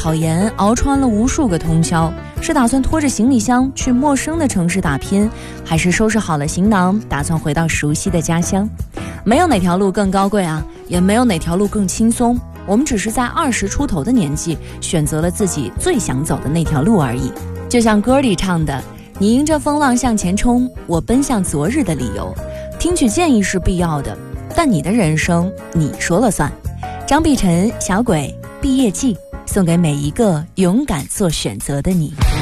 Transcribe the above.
考研熬穿了无数个通宵，是打算拖着行李箱去陌生的城市打拼，还是收拾好了行囊打算回到熟悉的家乡？没有哪条路更高贵啊，也没有哪条路更轻松，我们只是在20出头的年纪选择了自己最想走的那条路而已。就像歌里唱的，你迎着风浪向前冲，我奔向昨日的理由。听取建议是必要的，但你的人生你说了算。张碧晨、小鬼毕业季，送给每一个勇敢做选择的你。